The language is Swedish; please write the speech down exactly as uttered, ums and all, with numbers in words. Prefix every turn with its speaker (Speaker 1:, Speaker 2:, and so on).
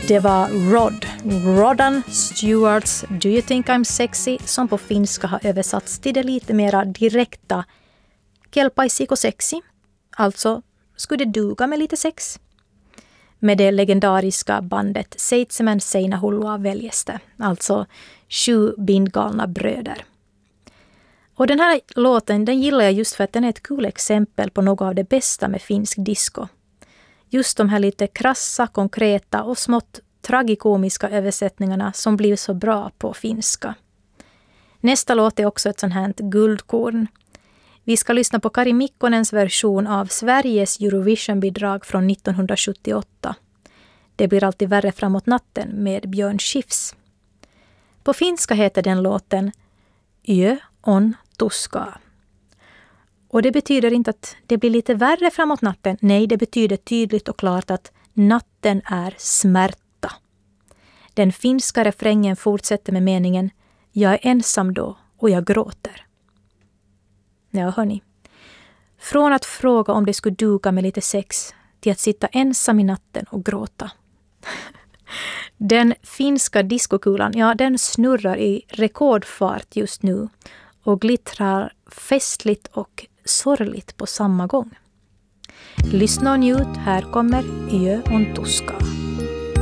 Speaker 1: Det var Rod, Roddan Stewarts Do You Think I'm Sexy, som på finska har översatts till det lite mera direkta Kelpaisiko sexy, alltså skulle det duga med lite sex. Med det legendariska bandet Seitsemän Seinähullua Veljestä, alltså sju bindgalna bröder. Och den här låten den gillar jag just för att den är ett kul exempel på något av det bästa med finsk disco. Just de här lite krassa, konkreta och smått tragikomiska översättningarna som blir så bra på finska. Nästa låt är också ett sånt här guldkorn. Vi ska lyssna på Kari Mikkonens version av Sveriges Eurovision-bidrag från nittonhundrasjuttioåtta. Det blir alltid värre framåt natten med Björn Skifs. På finska heter den låten Yö on tuska. Och det betyder inte att det blir lite värre framåt natten. Nej, det betyder tydligt och klart att natten är smärta. Den finska refrängen fortsätter med meningen Jag är ensam då och jag gråter. Ja, hörni. Från att fråga om det skulle duga med lite sex till att sitta ensam i natten och gråta. Den finska diskokulan, ja, den snurrar i rekordfart just nu och glittrar festligt och sorgligt på samma gång. Lyssna och njut, här kommer Yö on tuska.